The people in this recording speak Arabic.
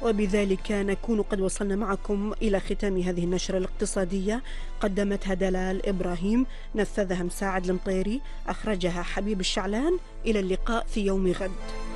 وبذلك نكون قد وصلنا معكم إلى ختام هذه النشرة الاقتصادية. قدمتها دلال إبراهيم، نفذها مساعد المطيري، أخرجها حبيب الشعلان. إلى اللقاء في يوم غد.